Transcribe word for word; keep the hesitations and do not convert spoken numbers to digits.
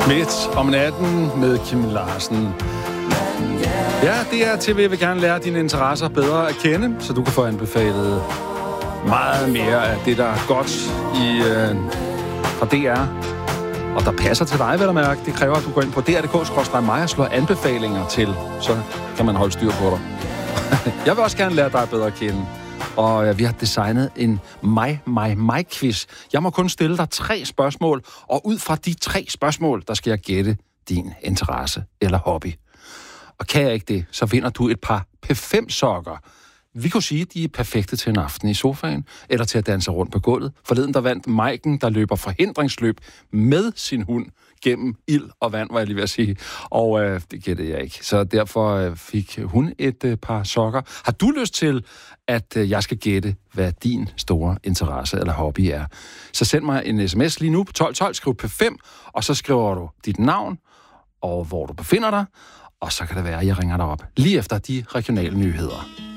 Midt om natten med Kim Larsen. Ja, det er T V. Jeg vil gerne lære dine interesser bedre at kende, så du kan få anbefalet meget mere af det, der er godt i, øh, fra D R. Og der passer til dig, vil jeg mærke. Det kræver, at du går ind på d r punktum d k skråstreg mig og slår anbefalinger til. Så kan man holde styr på dig. Jeg vil også gerne lære dig bedre at kende. Og ja, vi har designet en mig, mig, mig-quiz. Jeg må kun stille dig tre spørgsmål, og ud fra de tre spørgsmål, der skal jeg gætte din interesse eller hobby. Og kan jeg ikke det, så vinder du et par P fem sokker. Vi kunne sige, at de er perfekte til en aften i sofaen, eller til at danse rundt på gulvet. Forleden der vandt Maiken, der løber forhindringsløb med sin hund gennem ild og vand, var jeg lige ved at sige. Og øh, det gættede jeg ikke. Så derfor øh, fik hun et øh, par sokker. Har du lyst til, at øh, jeg skal gætte, hvad din store interesse eller hobby er? Så send mig en sms lige nu på tolv tolv, skriv P fem, og så skriver du dit navn, og hvor du befinder dig, og så kan det være, at jeg ringer dig op lige efter de regionale nyheder.